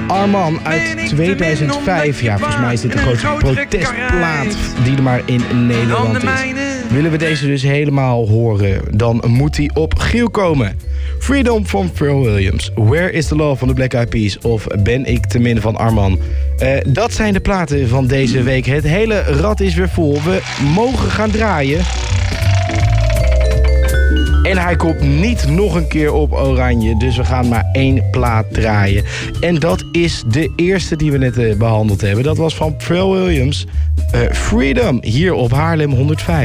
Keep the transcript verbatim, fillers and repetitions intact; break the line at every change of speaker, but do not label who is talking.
Arman uit tweeduizend vijf. Ja, volgens mij is dit de grootste protestplaat die er maar in Nederland is. Willen we deze dus helemaal horen, dan moet hij op Giel komen. Freedom van Pharrell Williams. Where is the Love van de Black Eyed Peas? Of Ben ik te min van Arman? Uh, dat zijn de platen van deze week. Het hele rad is weer vol. We mogen gaan draaien. En hij komt niet nog een keer op oranje. Dus we gaan maar één plaat draaien. En dat is de eerste die we net uh, behandeld hebben. Dat was van Pharrell Williams. Uh, Freedom, hier op Haarlem honderdvijf.